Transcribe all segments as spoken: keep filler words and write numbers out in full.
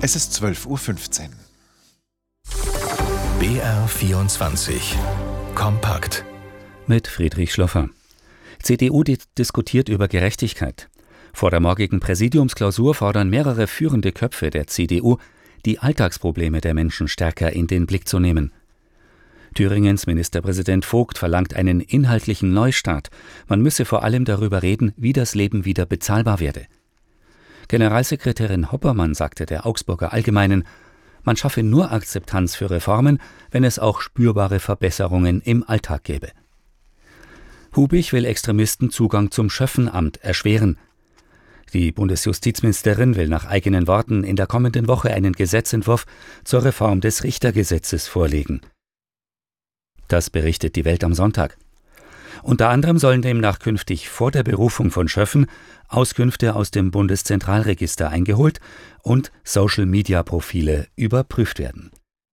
Es ist zwölf Uhr fünfzehn. B R vierundzwanzig Kompakt mit Friedrich Schloffer. C D U di- diskutiert über Gerechtigkeit. Vor der morgigen Präsidiumsklausur fordern mehrere führende Köpfe der C D U, die Alltagsprobleme der Menschen stärker in den Blick zu nehmen. Thüringens Ministerpräsident Vogt verlangt einen inhaltlichen Neustart. Man müsse vor allem darüber reden, wie das Leben wieder bezahlbar werde. Generalsekretärin Hoppermann sagte der Augsburger Allgemeinen, man schaffe nur Akzeptanz für Reformen, wenn es auch spürbare Verbesserungen im Alltag gäbe. Hubich will Extremisten Zugang zum Schöffenamt erschweren. Die Bundesjustizministerin will nach eigenen Worten in der kommenden Woche einen Gesetzentwurf zur Reform des Richtergesetzes vorlegen. Das berichtet die Welt am Sonntag. Unter anderem sollen demnach künftig vor der Berufung von Schöffen Auskünfte aus dem Bundeszentralregister eingeholt und Social-Media-Profile überprüft werden.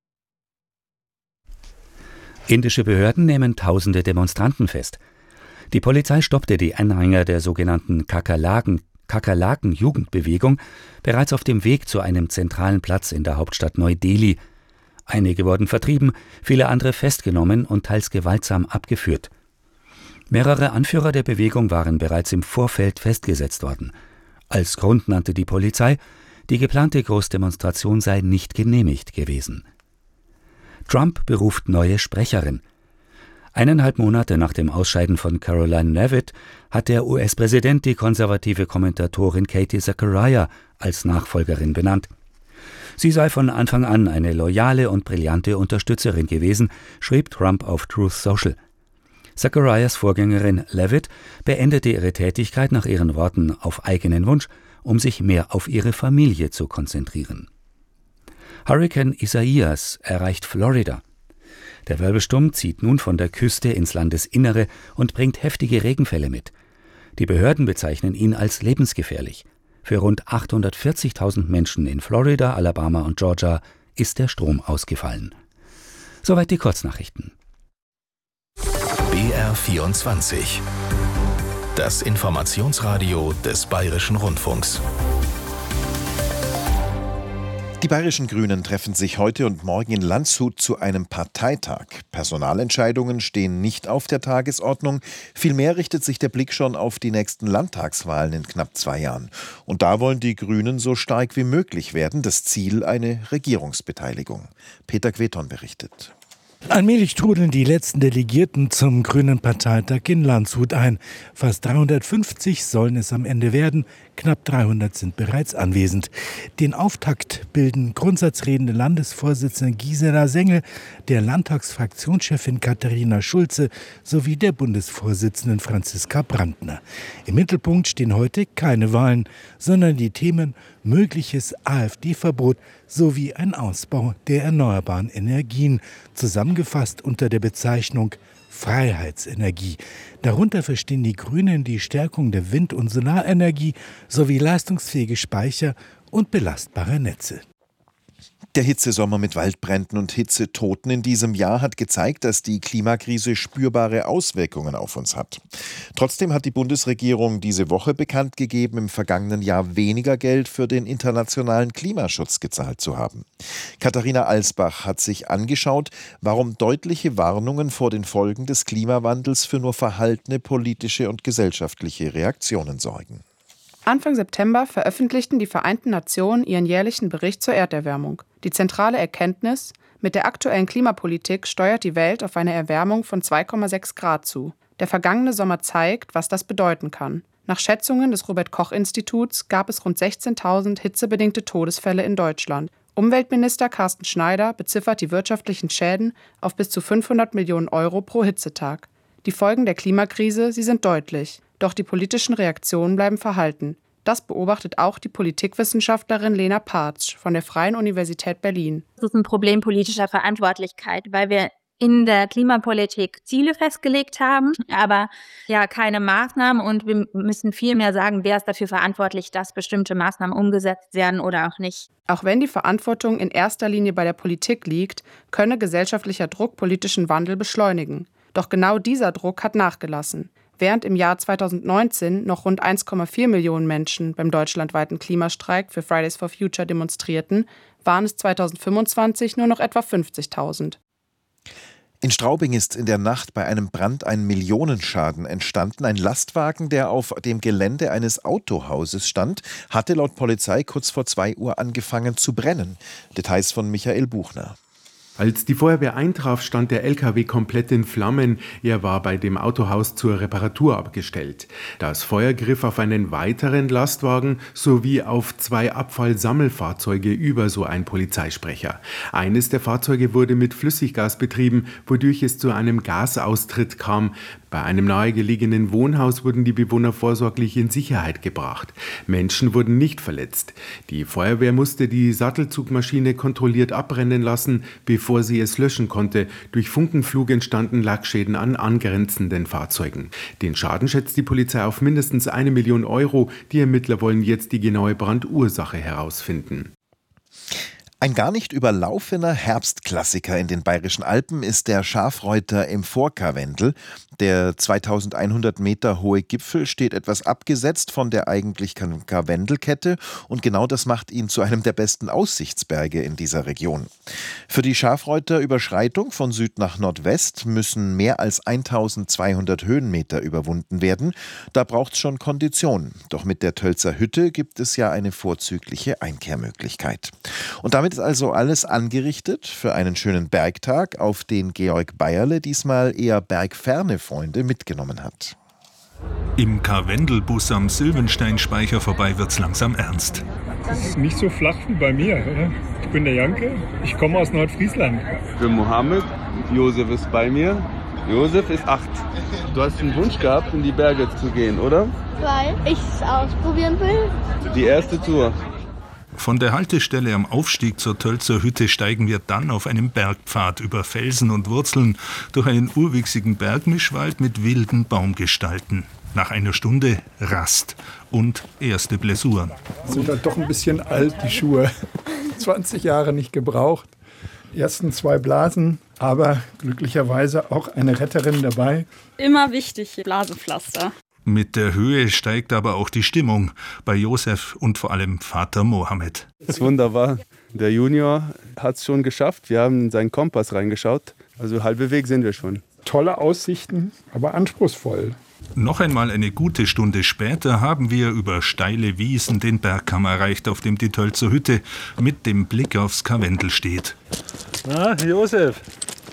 Indische Behörden nehmen tausende Demonstranten fest. Die Polizei stoppte die Anhänger der sogenannten Kakerlaken, Kakerlaken-Jugendbewegung bereits auf dem Weg zu einem zentralen Platz in der Hauptstadt Neu-Delhi. Einige wurden vertrieben, viele andere festgenommen und teils gewaltsam abgeführt. Mehrere Anführer der Bewegung waren bereits im Vorfeld festgesetzt worden. Als Grund nannte die Polizei, die geplante Großdemonstration sei nicht genehmigt gewesen. Trump beruft neue Sprecherin. Eineinhalb Monate nach dem Ausscheiden von Caroline Leavitt hat der U S-Präsident die konservative Kommentatorin Katie Zachariah als Nachfolgerin benannt. Sie sei von Anfang an eine loyale und brillante Unterstützerin gewesen, schrieb Trump auf Truth Social. Zacharias Vorgängerin Leavitt beendete ihre Tätigkeit nach ihren Worten auf eigenen Wunsch, um sich mehr auf ihre Familie zu konzentrieren. Hurrikan Isaias erreicht Florida. Der Wirbelsturm zieht nun von der Küste ins Landesinnere und bringt heftige Regenfälle mit. Die Behörden bezeichnen ihn als lebensgefährlich. Für rund achthundertvierzigtausend Menschen in Florida, Alabama und Georgia ist der Strom ausgefallen. Soweit die Kurznachrichten. B R vierundzwanzig Das Informationsradio des Bayerischen Rundfunks. Die bayerischen Grünen treffen sich heute und morgen in Landshut zu einem Parteitag. Personalentscheidungen stehen nicht auf der Tagesordnung. Vielmehr richtet sich der Blick schon auf die nächsten Landtagswahlen in knapp zwei Jahren. Und da wollen die Grünen so stark wie möglich werden. Das Ziel eine Regierungsbeteiligung. Peter Queton berichtet. Allmählich trudeln die letzten Delegierten zum Grünen Parteitag in Landshut ein. Fast dreihundertfünfzig sollen es am Ende werden, knapp dreihundert sind bereits anwesend. Den Auftakt bilden grundsatzredende Landesvorsitzende Gisela Sengel, der Landtagsfraktionschefin Katharina Schulze sowie der Bundesvorsitzenden Franziska Brandner. Im Mittelpunkt stehen heute keine Wahlen, sondern die Themen mögliches AfD-Verbot sowie ein Ausbau der erneuerbaren Energien, zusammengefasst unter der Bezeichnung Freiheitsenergie. Darunter verstehen die Grünen die Stärkung der Wind- und Solarenergie sowie leistungsfähige Speicher und belastbare Netze. Der Hitzesommer mit Waldbränden und Hitzetoten in diesem Jahr hat gezeigt, dass die Klimakrise spürbare Auswirkungen auf uns hat. Trotzdem hat die Bundesregierung diese Woche bekannt gegeben, im vergangenen Jahr weniger Geld für den internationalen Klimaschutz gezahlt zu haben. Katharina Alsbach hat sich angeschaut, warum deutliche Warnungen vor den Folgen des Klimawandels für nur verhaltene politische und gesellschaftliche Reaktionen sorgen. Anfang September veröffentlichten die Vereinten Nationen ihren jährlichen Bericht zur Erderwärmung. Die zentrale Erkenntnis: Mit der aktuellen Klimapolitik steuert die Welt auf eine Erwärmung von zwei Komma sechs Grad zu. Der vergangene Sommer zeigt, was das bedeuten kann. Nach Schätzungen des Robert-Koch-Instituts gab es rund sechzehntausend hitzebedingte Todesfälle in Deutschland. Umweltminister Carsten Schneider beziffert die wirtschaftlichen Schäden auf bis zu fünfhundert Millionen Euro pro Hitzetag. Die Folgen der Klimakrise, sie sind deutlich. Doch die politischen Reaktionen bleiben verhalten. Das beobachtet auch die Politikwissenschaftlerin Lena Partsch von der Freien Universität Berlin. Das ist ein Problem politischer Verantwortlichkeit, weil wir in der Klimapolitik Ziele festgelegt haben, aber ja keine Maßnahmen, und wir müssen viel mehr sagen, wer ist dafür verantwortlich, dass bestimmte Maßnahmen umgesetzt werden oder auch nicht. Auch wenn die Verantwortung in erster Linie bei der Politik liegt, könne gesellschaftlicher Druck politischen Wandel beschleunigen. Doch genau dieser Druck hat nachgelassen. Während im Jahr zweitausendneunzehn noch rund eins Komma vier Millionen Menschen beim deutschlandweiten Klimastreik für Fridays for Future demonstrierten, waren es zweitausendfünfundzwanzig nur noch etwa fünfzigtausend. In Straubing ist in der Nacht bei einem Brand ein Millionenschaden entstanden. Ein Lastwagen, der auf dem Gelände eines Autohauses stand, hatte laut Polizei kurz vor zwei Uhr angefangen zu brennen. Details von Michael Buchner. Als die Feuerwehr eintraf, stand der L K W komplett in Flammen. Er war bei dem Autohaus zur Reparatur abgestellt. Das Feuer griff auf einen weiteren Lastwagen sowie auf zwei Abfallsammelfahrzeuge über, so ein Polizeisprecher. Eines der Fahrzeuge wurde mit Flüssiggas betrieben, wodurch es zu einem Gasaustritt kam. Bei einem nahegelegenen Wohnhaus wurden die Bewohner vorsorglich in Sicherheit gebracht. Menschen wurden nicht verletzt. Die Feuerwehr musste die Sattelzugmaschine kontrolliert abbrennen lassen, bevor sie es löschen konnte. Durch Funkenflug entstanden Lackschäden an angrenzenden Fahrzeugen. Den Schaden schätzt die Polizei auf mindestens eine Million Euro. Die Ermittler wollen jetzt die genaue Brandursache herausfinden. Ein gar nicht überlaufener Herbstklassiker in den Bayerischen Alpen ist der Schafreuter im Vorkarwendel. Der zweitausendeinhundert Meter hohe Gipfel steht etwas abgesetzt von der eigentlichen Karwendelkette und genau das macht ihn zu einem der besten Aussichtsberge in dieser Region. Für die Schafreuter-Überschreitung von Süd nach Nordwest müssen mehr als eintausendzweihundert Höhenmeter überwunden werden. Da braucht es schon Kondition. Doch mit der Tölzer Hütte gibt es ja eine vorzügliche Einkehrmöglichkeit. Und damit ist also alles angerichtet für einen schönen Bergtag, auf den Georg Bayerle diesmal eher bergferne Freunde mitgenommen hat. Im Karwendelbus am Silvensteinspeicher vorbei wird's langsam ernst. Das ist nicht so flach wie bei mir, oder? Ich bin der Janke, ich komme aus Nordfriesland. Ich bin Mohammed, Josef ist bei mir. Josef ist acht. Du hast einen Wunsch gehabt, in die Berge zu gehen, oder? Weil ich es ausprobieren will. Die erste Tour. Von der Haltestelle am Aufstieg zur Tölzer Hütte steigen wir dann auf einem Bergpfad über Felsen und Wurzeln durch einen urwüchsigen Bergmischwald mit wilden Baumgestalten. Nach einer Stunde Rast und erste Blessuren. Sind halt doch ein bisschen alt, die Schuhe. zwanzig Jahre nicht gebraucht. Ersten zwei Blasen, aber glücklicherweise auch eine Retterin dabei. Immer wichtig, Blasenpflaster. Mit der Höhe steigt aber auch die Stimmung bei Josef und vor allem Vater Mohammed. Das ist wunderbar. Der Junior hat es schon geschafft. Wir haben in seinen Kompass reingeschaut. Also halbe Weg sind wir schon. Tolle Aussichten, aber anspruchsvoll. Noch einmal eine gute Stunde später haben wir über steile Wiesen den Bergkamm erreicht, auf dem die Tölzer Hütte mit dem Blick aufs Karwendel steht. Na, Josef,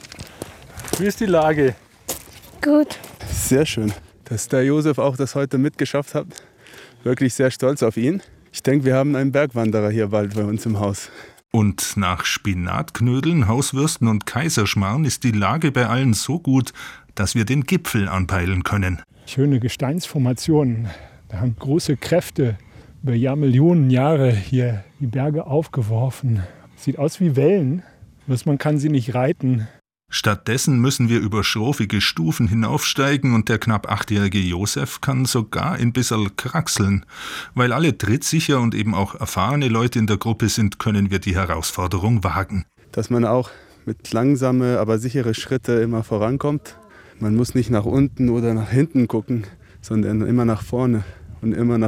wie ist die Lage? Gut. Sehr schön. Dass der Josef auch das heute mitgeschafft hat. Wirklich sehr stolz auf ihn. Ich denke, wir haben einen Bergwanderer hier bald bei uns im Haus. Und nach Spinatknödeln, Hauswürsten und Kaiserschmarrn ist die Lage bei allen so gut, dass wir den Gipfel anpeilen können. Schöne Gesteinsformationen. Da haben große Kräfte über Jahrmillionen Jahre hier die Berge aufgeworfen. Sieht aus wie Wellen, bloß man kann sie nicht reiten. Stattdessen müssen wir über schrofige Stufen hinaufsteigen und der knapp achtjährige Josef kann sogar ein bisschen kraxeln. Weil alle trittsicher und eben auch erfahrene Leute in der Gruppe sind, können wir die Herausforderung wagen. Dass man auch mit langsame, aber sichere Schritte immer vorankommt. Man muss nicht nach unten oder nach hinten gucken, sondern immer nach vorne und immer nach